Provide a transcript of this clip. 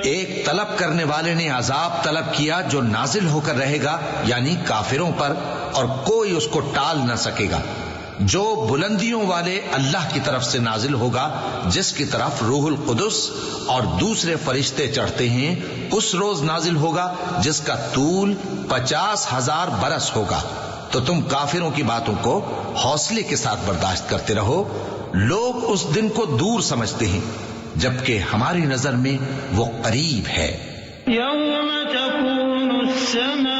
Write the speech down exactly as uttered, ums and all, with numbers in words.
एक तलब करने वाले ने अजाब तलब किया जो नाजिल होकर रहेगा, यानी काफिरों पर, और कोई उसको टाल न सकेगा, जो बुलंदियों वाले अल्लाह की तरफ से नाजिल होगा, जिसकी तरफ रूहुल कुदुस और दूसरे फरिश्ते चढ़ते हैं, उस रोज नाजिल होगा जिसका तूल पचास हजार बरस होगा। तो तुम काफिरों की बातों को हौसले के साथ बर्दाश्त करते रहो। लोग उस दिन को दूर समझते हैं, जबकि हमारी नजर में वो करीब है। यौम तकूनु